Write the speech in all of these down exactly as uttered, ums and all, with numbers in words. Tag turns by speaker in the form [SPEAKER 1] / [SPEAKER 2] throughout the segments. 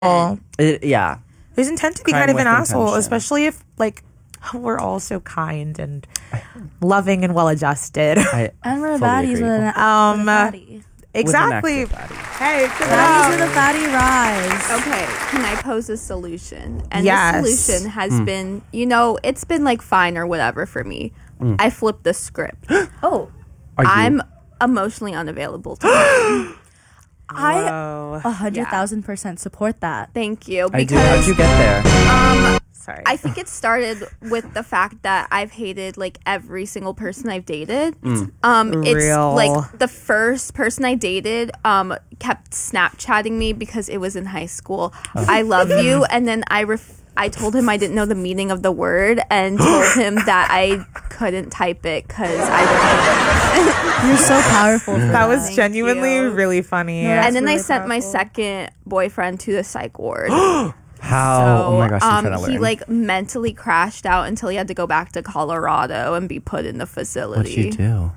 [SPEAKER 1] intent.
[SPEAKER 2] It, yeah.
[SPEAKER 3] There's intent to be
[SPEAKER 2] Crime
[SPEAKER 3] kind of an
[SPEAKER 2] with
[SPEAKER 3] asshole,
[SPEAKER 2] intention.
[SPEAKER 3] especially if like we're all so kind and loving and well adjusted.
[SPEAKER 2] I
[SPEAKER 1] And we're
[SPEAKER 2] fully
[SPEAKER 1] baddies
[SPEAKER 2] agree.
[SPEAKER 1] with an,
[SPEAKER 3] Um,
[SPEAKER 1] with a fatty.
[SPEAKER 3] Exactly.
[SPEAKER 2] With an active
[SPEAKER 3] Hey, good
[SPEAKER 1] Baddies
[SPEAKER 3] job.
[SPEAKER 1] with a fatty rise.
[SPEAKER 4] Okay, can I pose a solution? And
[SPEAKER 3] Yes.
[SPEAKER 4] the solution has
[SPEAKER 2] Hmm.
[SPEAKER 4] been, you know, it's been like fine or whatever for me. I flipped the script.
[SPEAKER 1] Oh,
[SPEAKER 2] Are you?
[SPEAKER 4] I'm emotionally unavailable to men.
[SPEAKER 1] I
[SPEAKER 3] Whoa.
[SPEAKER 1] a hundred thousand percent support that.
[SPEAKER 4] Thank you.
[SPEAKER 2] I do. How'd
[SPEAKER 4] Because
[SPEAKER 2] you get there?
[SPEAKER 4] um,
[SPEAKER 3] Sorry.
[SPEAKER 4] I think it started with the fact that I've hated like every single person I've dated. Um, it's
[SPEAKER 3] Real.
[SPEAKER 4] like the first person I dated um kept Snapchatting me because it was in high school. I love you, and then I ref- I told him I didn't know the meaning of the word, and told him that I couldn't type it because I don't.
[SPEAKER 1] You're so powerful. For
[SPEAKER 3] that
[SPEAKER 1] that
[SPEAKER 3] was
[SPEAKER 4] Thank
[SPEAKER 3] genuinely
[SPEAKER 4] you.
[SPEAKER 3] really funny.
[SPEAKER 1] No,
[SPEAKER 4] And then I
[SPEAKER 1] really
[SPEAKER 4] sent my
[SPEAKER 1] powerful.
[SPEAKER 4] second boyfriend to the psych ward.
[SPEAKER 2] How? oh my gosh, I'm
[SPEAKER 4] um,
[SPEAKER 2] trying to learn.
[SPEAKER 4] he like mentally crashed out until he had to go back to Colorado and be put in the facility.
[SPEAKER 2] What'd you do?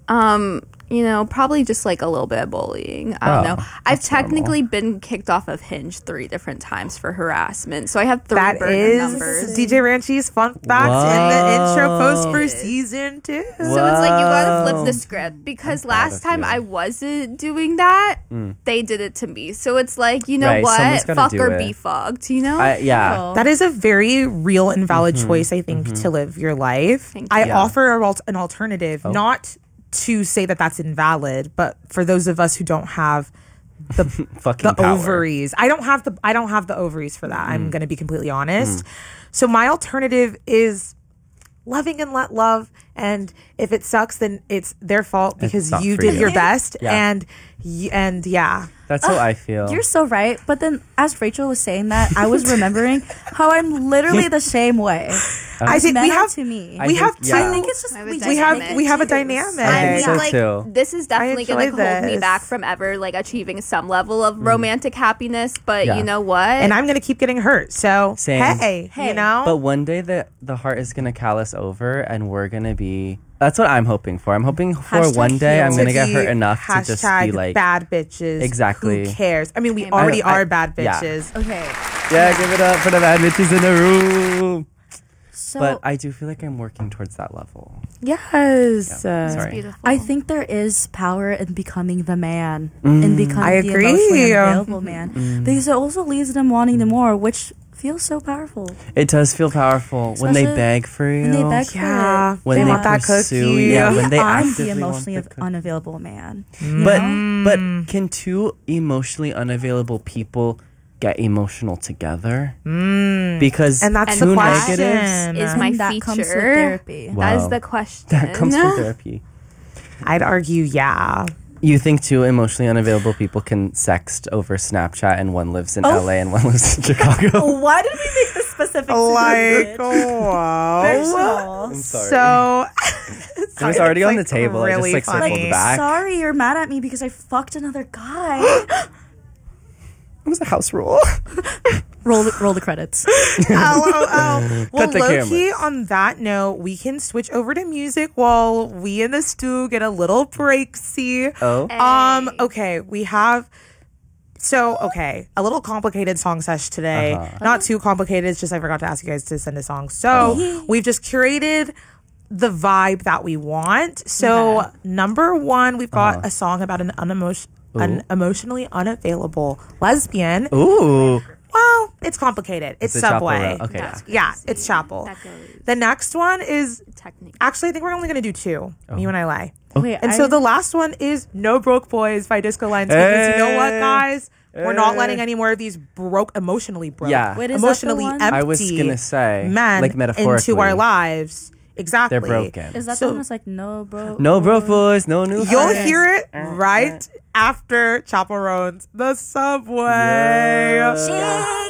[SPEAKER 4] Um, you know, probably just like a little bit of bullying. I don't
[SPEAKER 2] Oh,
[SPEAKER 4] know. I've
[SPEAKER 2] that's
[SPEAKER 4] technically been kicked off of Hinge three different times for harassment, so I have three
[SPEAKER 3] That
[SPEAKER 4] burner
[SPEAKER 3] is
[SPEAKER 4] numbers.
[SPEAKER 3] D J Ranchi's fun facts in the intro post for season two.
[SPEAKER 4] So it's like you gotta
[SPEAKER 2] Whoa.
[SPEAKER 4] flip the script because
[SPEAKER 2] I'm proud
[SPEAKER 4] last
[SPEAKER 2] of
[SPEAKER 4] time
[SPEAKER 2] you.
[SPEAKER 4] I wasn't doing that, they did it to me. So it's like, you know
[SPEAKER 2] Right, someone's
[SPEAKER 4] what?
[SPEAKER 2] gotta
[SPEAKER 4] Fuck
[SPEAKER 2] do
[SPEAKER 4] or
[SPEAKER 2] it.
[SPEAKER 4] be fucked, you know?
[SPEAKER 2] I, yeah.
[SPEAKER 3] That is a very real and valid
[SPEAKER 2] Mm-hmm.
[SPEAKER 3] choice, I think, to live your life.
[SPEAKER 4] Thank
[SPEAKER 3] I
[SPEAKER 4] you.
[SPEAKER 2] Yeah.
[SPEAKER 3] offer a, al- an alternative,
[SPEAKER 2] Oh.
[SPEAKER 3] not to say that that's invalid, but for those of us who don't have the
[SPEAKER 2] Fucking
[SPEAKER 3] the
[SPEAKER 2] power.
[SPEAKER 3] ovaries, I don't have the I don't have the ovaries for that.
[SPEAKER 2] Mm.
[SPEAKER 3] I'm going to be completely honest. So my alternative is loving and let love, and if it sucks, then it's their fault because
[SPEAKER 2] not
[SPEAKER 3] you
[SPEAKER 2] for
[SPEAKER 3] did
[SPEAKER 2] you.
[SPEAKER 3] your best,
[SPEAKER 2] Yeah.
[SPEAKER 3] and y- and yeah.
[SPEAKER 2] That's how I feel.
[SPEAKER 1] You're so right. But then, as Rachel was saying that, I was remembering how I'm literally the same way.
[SPEAKER 3] I think
[SPEAKER 1] Men
[SPEAKER 3] we
[SPEAKER 1] are
[SPEAKER 3] have
[SPEAKER 1] to me.
[SPEAKER 2] I
[SPEAKER 3] we
[SPEAKER 2] think-
[SPEAKER 3] have two.
[SPEAKER 2] yeah.
[SPEAKER 1] I think it's just
[SPEAKER 4] I have a
[SPEAKER 1] we,
[SPEAKER 3] we have
[SPEAKER 4] dynamic.
[SPEAKER 3] we have a
[SPEAKER 1] choose.
[SPEAKER 3] dynamic.
[SPEAKER 4] I
[SPEAKER 2] think
[SPEAKER 4] mean,
[SPEAKER 2] so
[SPEAKER 4] like,
[SPEAKER 2] too.
[SPEAKER 4] this is definitely going to
[SPEAKER 3] enjoy
[SPEAKER 4] hold me
[SPEAKER 3] this.
[SPEAKER 4] back from ever like achieving some level of romantic happiness. But
[SPEAKER 2] Yeah.
[SPEAKER 4] you know what?
[SPEAKER 3] and I'm gonna keep getting hurt. So
[SPEAKER 2] Same.
[SPEAKER 3] hey,
[SPEAKER 1] Hey.
[SPEAKER 3] you know.
[SPEAKER 2] But one day the the heart is gonna callous over, and we're gonna be. That's what I'm hoping for. I'm hoping for
[SPEAKER 1] Hashtag
[SPEAKER 2] one day I'm
[SPEAKER 1] heal.
[SPEAKER 2] gonna
[SPEAKER 3] To
[SPEAKER 2] get
[SPEAKER 3] be
[SPEAKER 2] hurt enough to just be
[SPEAKER 3] hashtag
[SPEAKER 2] like,
[SPEAKER 3] bad bitches.
[SPEAKER 2] Exactly.
[SPEAKER 3] Who cares? I mean, we
[SPEAKER 4] Amen.
[SPEAKER 3] already
[SPEAKER 2] I- I-
[SPEAKER 3] are bad
[SPEAKER 2] yeah.
[SPEAKER 3] bitches.
[SPEAKER 1] Okay.
[SPEAKER 2] yeah, give it up for the bad bitches in the room.
[SPEAKER 1] So
[SPEAKER 2] But I do feel like I'm working towards that level.
[SPEAKER 3] Yes.
[SPEAKER 2] Yeah.
[SPEAKER 3] Uh,
[SPEAKER 2] Sorry.
[SPEAKER 4] beautiful.
[SPEAKER 1] I think there is power in becoming the man, in becoming
[SPEAKER 3] I
[SPEAKER 1] the
[SPEAKER 3] agree.
[SPEAKER 1] emotionally unavailable man, because it also leads them wanting the more, which feels so powerful.
[SPEAKER 2] It does feel powerful when they
[SPEAKER 1] Especially
[SPEAKER 2] beg for you.
[SPEAKER 1] When they beg for
[SPEAKER 3] Yeah.
[SPEAKER 1] it.
[SPEAKER 2] when
[SPEAKER 3] They
[SPEAKER 2] they,
[SPEAKER 3] want that
[SPEAKER 2] pursue,
[SPEAKER 3] cookie.
[SPEAKER 2] yeah, when they
[SPEAKER 1] I'm
[SPEAKER 2] actively
[SPEAKER 1] the
[SPEAKER 2] want
[SPEAKER 1] emotionally
[SPEAKER 2] the
[SPEAKER 1] av-
[SPEAKER 2] cookie.
[SPEAKER 1] unavailable man.
[SPEAKER 2] But
[SPEAKER 3] Mm.
[SPEAKER 2] but can two emotionally unavailable people get emotional together? Mm. Because
[SPEAKER 3] And that's
[SPEAKER 2] two
[SPEAKER 3] the
[SPEAKER 2] negatives.
[SPEAKER 3] question.
[SPEAKER 4] is my
[SPEAKER 1] And that
[SPEAKER 4] feature.
[SPEAKER 1] comes with therapy.
[SPEAKER 2] Wow.
[SPEAKER 4] That is the question.
[SPEAKER 2] That comes from therapy.
[SPEAKER 3] I'd argue, yeah.
[SPEAKER 2] You think two emotionally unavailable people can sext over Snapchat, and one lives in
[SPEAKER 1] Oh.
[SPEAKER 2] L A and one lives in Chicago?
[SPEAKER 1] Why did we make this specific?
[SPEAKER 3] Like, wow.
[SPEAKER 1] Personal.
[SPEAKER 2] I'm sorry.
[SPEAKER 3] So
[SPEAKER 2] it was already on the table. I
[SPEAKER 3] Really
[SPEAKER 2] just like
[SPEAKER 3] funny.
[SPEAKER 2] circled back.
[SPEAKER 1] Sorry, you're mad at me because I fucked another guy.
[SPEAKER 2] It was a house rule.
[SPEAKER 1] roll the roll the credits.
[SPEAKER 3] LOL. Well,
[SPEAKER 2] Cut the
[SPEAKER 3] low key,
[SPEAKER 2] cameras.
[SPEAKER 3] on that note, we can switch over to music while we in the stew get a little breaksy.
[SPEAKER 2] Oh.
[SPEAKER 3] Um, okay, we have so okay, a little complicated song sesh today.
[SPEAKER 2] Uh-huh.
[SPEAKER 3] Not too complicated, it's just I forgot to ask you guys to send a song. So we've just curated the vibe that we want. So
[SPEAKER 1] Okay.
[SPEAKER 3] number one, we've got
[SPEAKER 2] Uh-huh.
[SPEAKER 3] a song about an unemotion
[SPEAKER 2] Ooh.
[SPEAKER 3] an emotionally unavailable lesbian.
[SPEAKER 2] Ooh.
[SPEAKER 3] Well, it's complicated. It's,
[SPEAKER 2] It's a Chapel
[SPEAKER 3] Subway.
[SPEAKER 2] Road. Okay.
[SPEAKER 4] That's
[SPEAKER 3] Yeah,
[SPEAKER 4] crazy.
[SPEAKER 3] it's Chapel.
[SPEAKER 4] That goes
[SPEAKER 3] The next one is
[SPEAKER 4] technically.
[SPEAKER 3] actually I think we're only gonna do two. Me and I lie.
[SPEAKER 1] Wait,
[SPEAKER 3] And
[SPEAKER 1] I,
[SPEAKER 3] so the last one is No Broke Boys by Disco Lines. Because you know what,
[SPEAKER 2] Hey.
[SPEAKER 3] guys? We're not
[SPEAKER 2] Hey.
[SPEAKER 3] letting any more of these broke, emotionally broke,
[SPEAKER 2] Yeah.
[SPEAKER 1] Wait, is that the
[SPEAKER 3] emotionally
[SPEAKER 1] one?
[SPEAKER 3] empty
[SPEAKER 2] I was gonna say,
[SPEAKER 3] men
[SPEAKER 2] like metaphorically,
[SPEAKER 3] into our lives. Exactly.
[SPEAKER 2] they're broken.
[SPEAKER 1] is that
[SPEAKER 3] So-
[SPEAKER 1] the one that's like no bro?
[SPEAKER 2] No broke boys, no new.
[SPEAKER 3] You'll
[SPEAKER 2] friends.
[SPEAKER 3] hear it right after Chaperones, the Subway.
[SPEAKER 2] Yeah.